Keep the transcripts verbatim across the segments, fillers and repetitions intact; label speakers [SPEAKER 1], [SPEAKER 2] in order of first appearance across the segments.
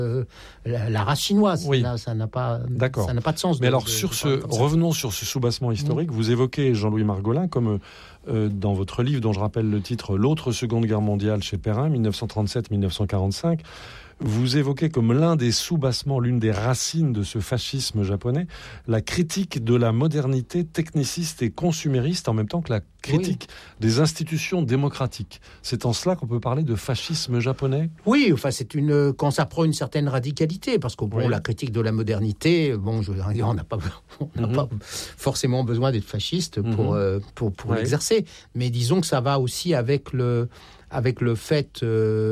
[SPEAKER 1] euh, la, la race chinoise.
[SPEAKER 2] Oui.
[SPEAKER 1] Là, ça n'a pas,
[SPEAKER 2] D'accord.
[SPEAKER 1] ça n'a pas de sens.
[SPEAKER 2] Mais
[SPEAKER 1] de,
[SPEAKER 2] alors,
[SPEAKER 1] de,
[SPEAKER 2] sur
[SPEAKER 1] de
[SPEAKER 2] ce, revenons sur ce soubassement historique. Mmh. Vous évoquez Jean-Louis Margolin comme euh, dans votre livre, dont je rappelle le titre, L'autre Seconde Guerre mondiale chez Perrin, dix-neuf cent trente-sept à dix-neuf cent quarante-cinq. Vous évoquez comme l'un des soubassements, l'une des racines de ce fascisme japonais, la critique de la modernité techniciste et consumériste, en même temps que la critique oui. des institutions démocratiques. C'est en cela qu'on peut parler de fascisme japonais ?
[SPEAKER 1] Oui, enfin, c'est une, quand ça prend une certaine radicalité, parce que bon, oui. la critique de la modernité, bon, je veux dire, on n'a pas, on n'a mm-hmm. pas forcément besoin d'être fasciste pour, mm-hmm. euh, pour, pour oui. l'exercer. Mais disons que ça va aussi avec le... avec le fait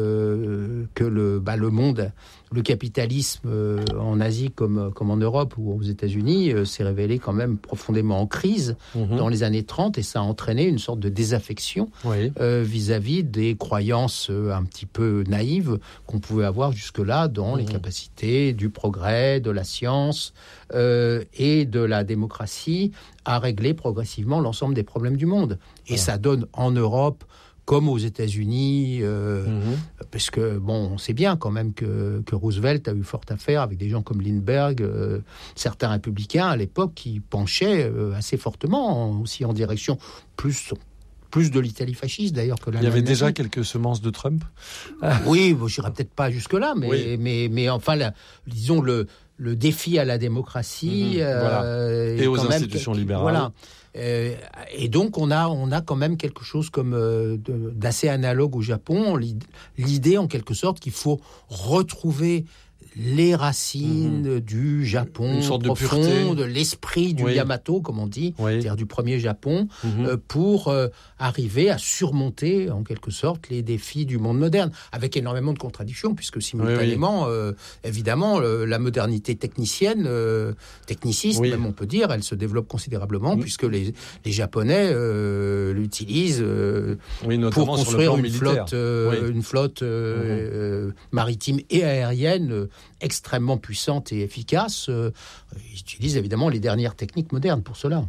[SPEAKER 1] euh, que le, bah, le monde, le capitalisme euh, en Asie comme, comme en Europe ou aux États-Unis euh, s'est révélé quand même profondément en crise mmh. dans les années trente, et ça a entraîné une sorte de désaffection oui. euh, vis-à-vis des croyances euh, un petit peu naïves qu'on pouvait avoir jusque-là dans mmh. les capacités du progrès, de la science euh, et de la démocratie à régler progressivement l'ensemble des problèmes du monde. Et voilà. Ça donne en Europe comme aux États-Unis, euh, mmh. parce que, bon, on sait bien quand même que, que Roosevelt a eu fort affaire avec des gens comme Lindbergh, euh, certains républicains à l'époque qui penchaient euh, assez fortement en, aussi en direction plus, plus de l'Italie fasciste d'ailleurs que la.
[SPEAKER 2] Il y avait déjà nazie. Quelques semences de Trump.
[SPEAKER 1] Oui, bon, je n'irai peut-être pas jusque-là, mais,
[SPEAKER 2] oui.
[SPEAKER 1] mais, mais enfin, la, disons le, le défi à la démocratie
[SPEAKER 2] mmh.
[SPEAKER 1] euh,
[SPEAKER 2] voilà. et aux institutions
[SPEAKER 1] même,
[SPEAKER 2] libérales.
[SPEAKER 1] Voilà. Euh, et donc on a, on a quand même quelque chose comme euh, de, d'assez analogue au Japon, l'idée en quelque sorte qu'il faut retrouver les racines mmh. du Japon
[SPEAKER 2] une sorte
[SPEAKER 1] profond,
[SPEAKER 2] de,
[SPEAKER 1] de l'esprit du oui. Yamato, comme on dit, oui. c'est-à-dire du premier Japon, mmh. euh, pour euh, arriver à surmonter, en quelque sorte, les défis du monde moderne, avec énormément de contradictions, puisque simultanément, oui, oui. Euh, évidemment, euh, la modernité technicienne, euh, techniciste, oui. même on peut dire, elle se développe considérablement, mmh. puisque les, les Japonais euh, l'utilisent euh,
[SPEAKER 2] oui,
[SPEAKER 1] pour construire une flotte,
[SPEAKER 2] euh,
[SPEAKER 1] oui. une flotte euh, mmh. euh, maritime et aérienne euh, extrêmement puissante et efficace. Euh, ils utilisent évidemment les dernières techniques modernes pour cela.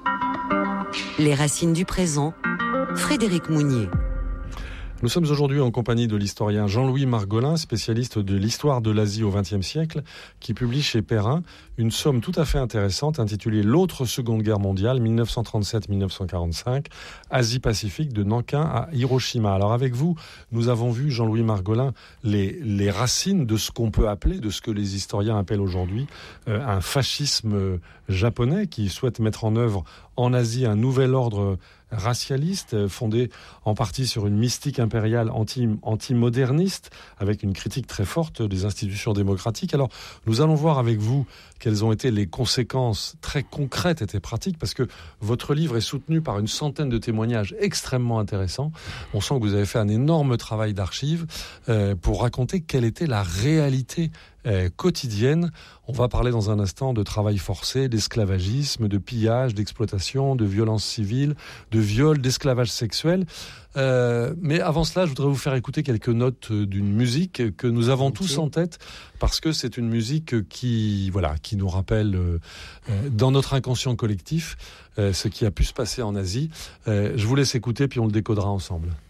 [SPEAKER 3] Les racines du présent, Frédéric Mounier.
[SPEAKER 2] Nous sommes aujourd'hui en compagnie de l'historien Jean-Louis Margolin, spécialiste de l'histoire de l'Asie au vingtième siècle, qui publie chez Perrin une somme tout à fait intéressante intitulée « L'autre Seconde Guerre mondiale, dix-neuf cent trente-sept à dix-neuf cent quarante-cinq, Asie-Pacifique de Nankin à Hiroshima ». Alors avec vous, nous avons vu, Jean-Louis Margolin, les, les racines de ce qu'on peut appeler, de ce que les historiens appellent aujourd'hui euh, un fascisme japonais qui souhaite mettre en œuvre en Asie un nouvel ordre racialiste, fondé en partie sur une mystique impériale anti, anti-moderniste, avec une critique très forte des institutions démocratiques. Alors, nous allons voir avec vous quelles ont été les conséquences très concrètes et très pratiques, parce que votre livre est soutenu par une centaine de témoignages extrêmement intéressants. On sent que vous avez fait un énorme travail d'archives euh, pour raconter quelle était la réalité euh, quotidienne. On va parler dans un instant de travail forcé, d'esclavagisme, de pillage, d'exploitation, de violence civile, de viol, d'esclavage sexuel. Euh, mais avant cela, je voudrais vous faire écouter quelques notes d'une musique que nous avons tous en tête, parce que c'est une musique qui, voilà, qui nous rappelle euh, dans notre inconscient collectif euh, ce qui a pu se passer en Asie. Euh, je vous laisse écouter, puis on le décodera ensemble.